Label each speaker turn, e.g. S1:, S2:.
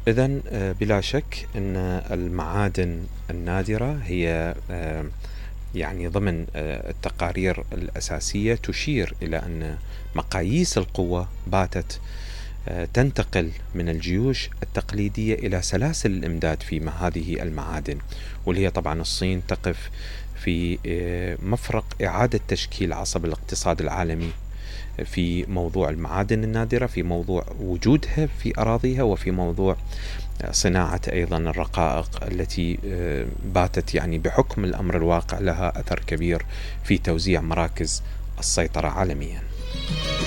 S1: إذن بلا شك أن المعادن النادرة هي يعني ضمن التقارير الأساسية تشير إلى أن مقاييس القوة باتت تنتقل من الجيوش التقليدية إلى سلاسل الإمداد في هذه المعادن، واللي هي طبعا الصين تقف في مفرق إعادة تشكيل عصب الاقتصاد العالمي في موضوع المعادن النادرة، في موضوع وجودها في أراضيها، وفي موضوع صناعة أيضا الرقائق التي باتت يعني بحكم الأمر الواقع لها أثر كبير في توزيع مراكز السيطرة عالميا.